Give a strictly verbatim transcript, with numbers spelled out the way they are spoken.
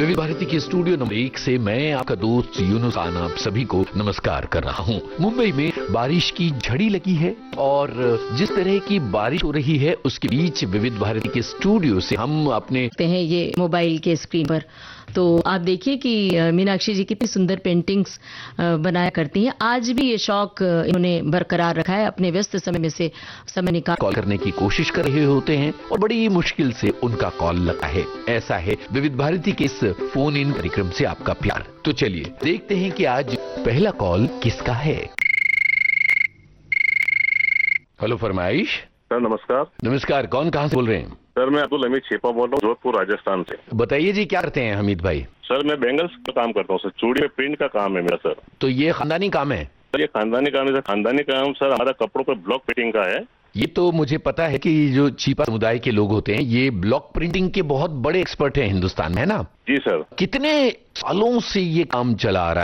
विविध भारती के studio number एक से मैं आपका दोस्त यूनुस खान आप सभी को नमस्कार कर रहा हूँ। मुंबई में बारिश की झड़ी लगी है और जिस तरह की बारिश हो रही है उसके बीच विविध भारती के स्टूडियो से हम अपने हैं ये मोबाइल के स्क्रीन पर। तो आप देखिए कि मीनाक्षी जी कितनी सुंदर पेंटिंग्स बनाया करती हैं। आज भी ये शौक इन्होंने बरकरार रखा है, अपने व्यस्त समय में से समय निकाल कॉल करने की कोशिश कर रहे होते हैं और बड़ी मुश्किल से उनका कॉल लगा है। ऐसा है विविध भारती के इस फोन इन कार्यक्रम से आपका प्यार। तो चलिए देखते हैं कि आज पहला कॉल किसका है। हेलो फरमाइश। सर नमस्कार। नमस्कार, कौन कहाँ से बोल रहे हैं? सर मैं अब्दुल हमीद छेपा बोल रहा हूँ, जोधपुर राजस्थान से। बताइए जी, क्या करते हैं हमीद भाई? सर मैं बैंगल्स का काम करता हूँ सर, चूड़ी में प्रिंट का काम है मेरा सर। तो ये खानदानी काम है? सर ये खानदानी काम है सर। खानदानी काम सर हमारा कपड़ों पर ब्लॉक प्रिंटिंग का है। ये तो मुझे पता है कि जो छीपा समुदाय के लोग होते हैं ये ब्लॉक प्रिंटिंग के बहुत बड़े एक्सपर्ट हैं हिंदुस्तान में, है ना? जी सर। कितने सालों से ये काम चला आ रहा है?